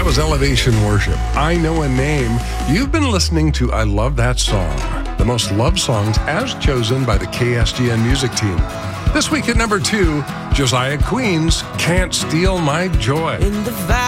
was Elevation Worship. I Know a Name. You've been listening to I Love That Song, the most loved songs as chosen by the KSGN music team. This week at number 2, Josiah Queen's Can't Steal My Joy. In the